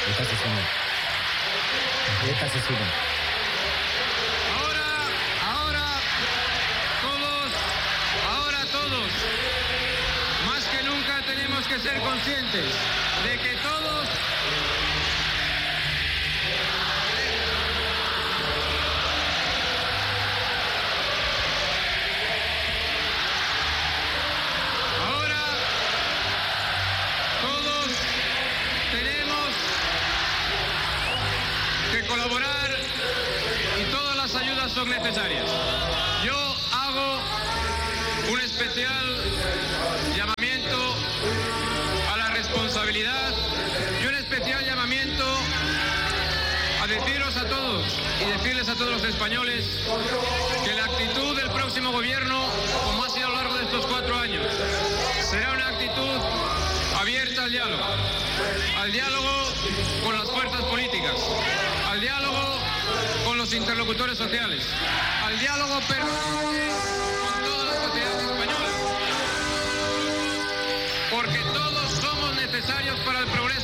Está asesinado. Está asesinado. Ahora todos, más que nunca tenemos que ser conscientes de que todos tenemos que colaborar y todas las ayudas son necesarias. Yo hago un especial llamamiento a la responsabilidad y un especial llamamiento a deciros a todos y decirles a todos los españoles que la actitud del próximo gobierno, como ha sido a lo largo de estos 4 años, será una actitud abierta al diálogo con las fuerzas políticas, al diálogo con los interlocutores sociales, al diálogo permanente con toda la sociedad española, porque todos somos necesarios para el progreso.